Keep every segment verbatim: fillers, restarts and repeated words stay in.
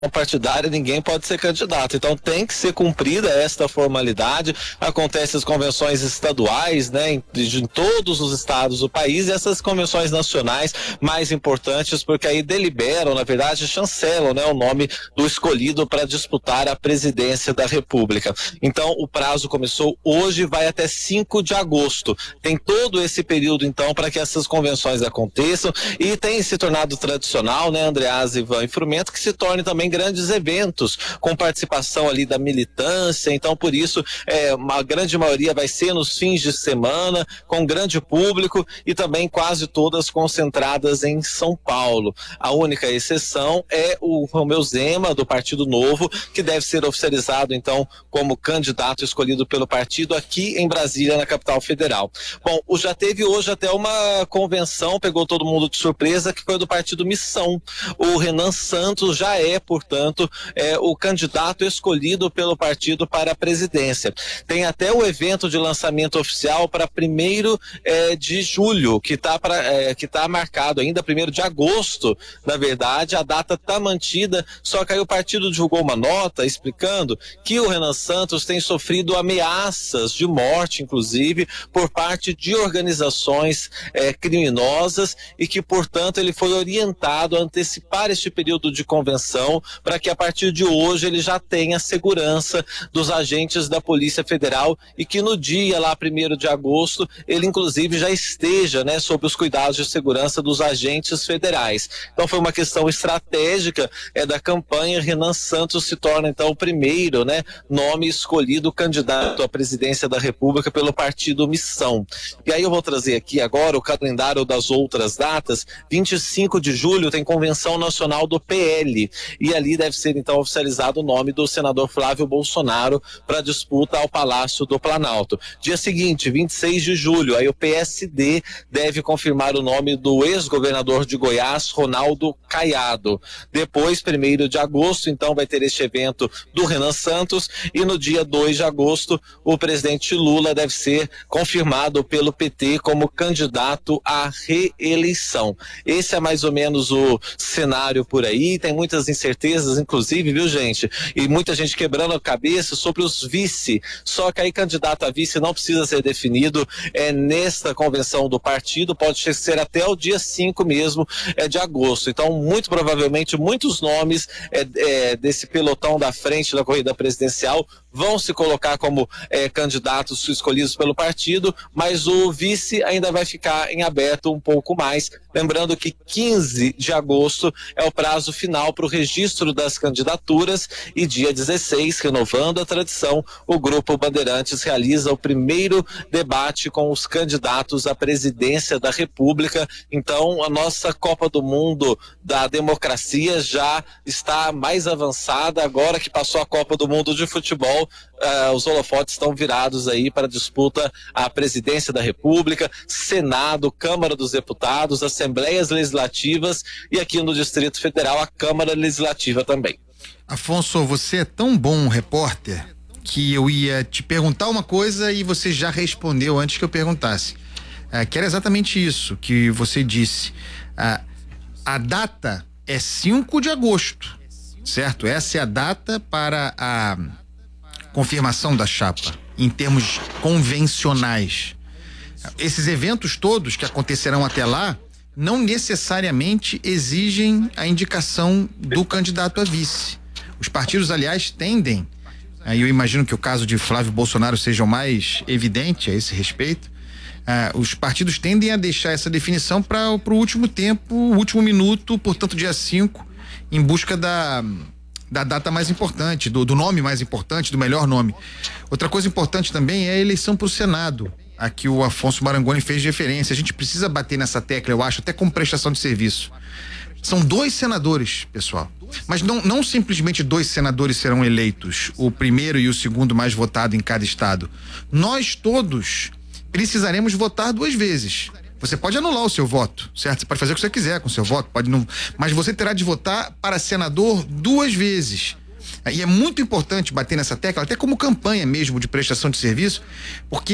partidária, ninguém pode ser candidato. Então tem que ser cumprida esta formalidade. Acontecem as convenções estaduais, né, em, em todos os estados do país, e essas convenções nacionais mais importantes, porque aí deliberam, na verdade, chancelam, né, o nome do escolhido para disputar a presidência da República. Então o prazo começou hoje, vai até cinco de agosto. Tem todo esse período, então, para que essas convenções aconteçam, e tem se tornado tradicional, né, Andreasa, Ivan e Frumento, que se torne também grandes eventos, com participação ali da militância. Então por isso, é, uma grande maioria vai ser nos fins de semana, com grande público, e também quase todas concentradas em São Paulo. A única exceção é o Romeu Zema, do Partido Novo, que deve ser oficializado então como candidato escolhido pelo partido aqui em Brasília, na capital federal. Bom, já teve hoje até uma convenção, pegou todo mundo de surpresa, que foi do Partido Missão. O Renan Santos já é, portanto, é o candidato escolhido pelo partido para a presidência. Tem até o evento de lançamento oficial para primeiro é, de julho, que está é, que tá marcado ainda, primeiro de agosto, na verdade, a data está mantida, só que aí o partido divulgou uma nota explicando que o Renan Santos tem sofrido ameaças de morte, inclusive, por parte de organizações é, criminosas, e que, portanto, ele foi orientado a antecipar este período de convenção, para que a partir de hoje ele já tenha segurança dos agentes da Polícia Federal, e que no dia lá, primeiro de agosto, ele inclusive já esteja, né, sob os cuidados de segurança dos agentes federais. Então foi uma questão estratégica é, da campanha. Renan Santos se torna então o primeiro, né, nome escolhido candidato à presidência da República pelo Partido Missão. E aí eu vou trazer aqui agora o calendário das outras datas. vinte e cinco de julho tem Convenção Nacional do P L, e ali deve ser então oficializado o nome do senador Flávio Bolsonaro para disputa ao Palácio do Planalto. Dia seguinte, vinte e seis de julho, aí o P S D deve confirmar o nome do ex-governador de Goiás, Ronaldo Caiado. Depois, primeiro de agosto, então vai ter este evento do Renan Santos, e no dia dois de agosto o presidente Lula deve ser confirmado pelo P T como candidato à reeleição. Esse é mais ou menos o cenário por aí. Tem muitas incertezas, inclusive, viu, gente? E muita gente quebrando a cabeça sobre os vice. Só que aí candidato a vice não precisa ser definido é, nesta convenção do partido, pode ser até o dia cinco mesmo é, de agosto. Então, muito provavelmente, muitos nomes é, é, desse pelotão da frente da corrida presidencial vão se colocar como é, candidatos escolhidos pelo partido, mas o vice ainda vai ficar em aberto um pouco mais. Lembrando que quinze de agosto é o prazo final para o registro das candidaturas, e dia dezesseis, renovando a tradição, o Grupo Bandeirantes realiza o primeiro debate com os candidatos à presidência da República. Então, a nossa Copa do Mundo da democracia já está mais avançada. Agora que passou a Copa do Mundo de futebol, Uh, os holofotes estão virados aí para a disputa à presidência da República, Senado, Câmara dos Deputados, Assembleias Legislativas, e aqui no Distrito Federal a Câmara Legislativa também. Afonso, você é tão bom repórter que eu ia te perguntar uma coisa e você já respondeu antes que eu perguntasse. Uh, que era exatamente isso que você disse. Uh, a data é cinco de agosto, certo? Essa é a data para a confirmação da chapa, em termos convencionais. Esses eventos todos que acontecerão até lá não necessariamente exigem a indicação do candidato a vice. Os partidos, aliás, tendem, aí eu imagino que o caso de Flávio Bolsonaro seja o mais evidente a esse respeito, uh, os partidos tendem a deixar essa definição para o último tempo, o último minuto, portanto dia cinco, em busca da da data mais importante, do, do nome mais importante, do melhor nome. Outra coisa importante também é a eleição para o Senado, a que o Afonso Marangoni fez referência. A gente precisa bater nessa tecla, eu acho, até como prestação de serviço. São dois senadores, pessoal, mas não, não simplesmente dois senadores serão eleitos, o primeiro e o segundo mais votado em cada estado. Nós todos precisaremos votar duas vezes. Você pode anular o seu voto, certo? Você pode fazer o que você quiser com o seu voto, pode não, mas você terá de votar para senador duas vezes. E é muito importante bater nessa tecla, até como campanha mesmo de prestação de serviço, porque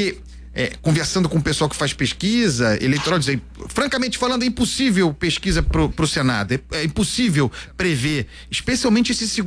é, conversando com o pessoal que faz pesquisa eleitoral, dizer, francamente falando, é impossível pesquisa pro, pro Senado, é, é impossível prever, especialmente esse segundo